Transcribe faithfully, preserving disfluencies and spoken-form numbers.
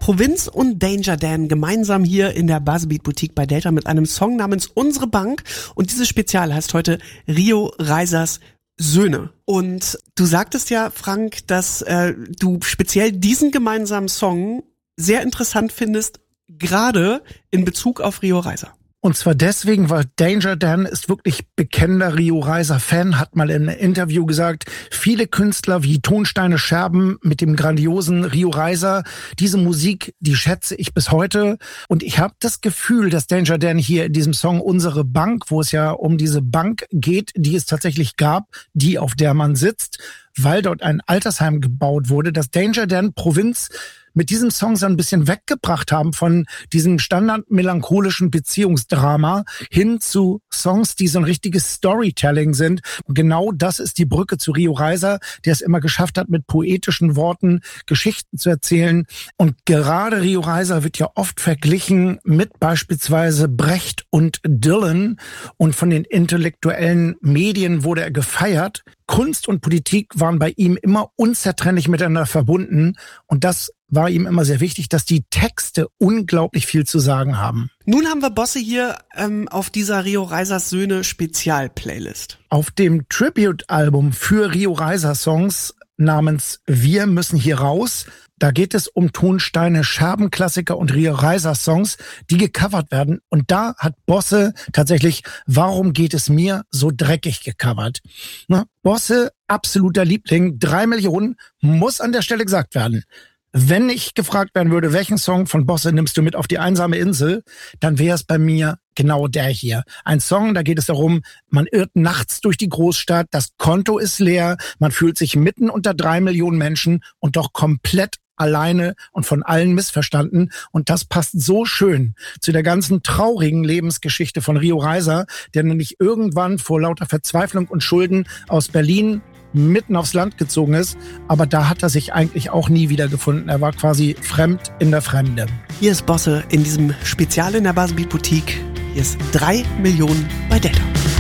Provinz und Danger Dan gemeinsam hier in der Buzzbeat Boutique bei Delta mit einem Song namens Unsere Bank. Und dieses Spezial heißt heute Rio Reisers Söhne. Und du sagtest ja, Frank, dass äh, du speziell diesen gemeinsamen Song sehr interessant findest, gerade in Bezug auf Rio Reiser. Und zwar deswegen, weil Danger Dan ist wirklich bekennender Rio Reiser Fan, hat mal in einem Interview gesagt, viele Künstler wie Tonsteine Scherben mit dem grandiosen Rio Reiser, diese Musik, die schätze ich bis heute. Und ich habe das Gefühl, dass Danger Dan hier in diesem Song Unsere Bank, wo es ja um diese Bank geht, die es tatsächlich gab, die auf der man sitzt, weil dort ein Altersheim gebaut wurde, dass Danger Dan Provinz mit diesem Song so ein bisschen weggebracht haben von diesem standardmelancholischen Beziehungsdrama hin zu Songs, die so ein richtiges Storytelling sind. Und genau das ist die Brücke zu Rio Reiser, der es immer geschafft hat, mit poetischen Worten Geschichten zu erzählen. Und gerade Rio Reiser wird ja oft verglichen mit beispielsweise Brecht und Dylan. Und von den intellektuellen Medien wurde er gefeiert. Kunst und Politik waren bei ihm immer unzertrennlich miteinander verbunden. Und das war ihm immer sehr wichtig, dass die Texte unglaublich viel zu sagen haben. Nun haben wir Bosse hier ähm, auf dieser Rio Reisers Söhne Spezial-Playlist. Auf dem Tribute-Album für Rio Reiser Songs namens Wir müssen hier raus, da geht es um Tonsteine, Scherbenklassiker und Rio Reiser Songs, die gecovert werden. Und da hat Bosse tatsächlich Warum geht es mir so dreckig gecovert. Na, Bosse, absoluter Liebling, drei Millionen, muss an der Stelle gesagt werden. Wenn ich gefragt werden würde, welchen Song von Bosse nimmst du mit auf die einsame Insel, dann wäre es bei mir genau der hier. Ein Song, da geht es darum, man irrt nachts durch die Großstadt, das Konto ist leer, man fühlt sich mitten unter drei Millionen Menschen und doch komplett alleine und von allen missverstanden. Und das passt so schön zu der ganzen traurigen Lebensgeschichte von Rio Reiser, der nämlich irgendwann vor lauter Verzweiflung und Schulden aus Berlin mitten aufs Land gezogen ist, aber da hat er sich eigentlich auch nie wiedergefunden. Er war quasi fremd in der Fremde. Hier ist Bosse in diesem Spezial in der Buzzbeat Boutique. Hier ist drei Millionen bei Delta.